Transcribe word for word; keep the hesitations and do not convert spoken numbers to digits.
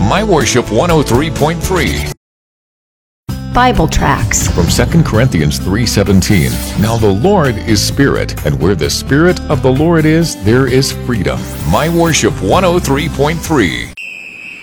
My Worship one oh three point three. Bible tracts From Second Corinthians three seventeen. Now the Lord is Spirit, and where the Spirit of the Lord is, there is freedom. My Worship one oh three point three.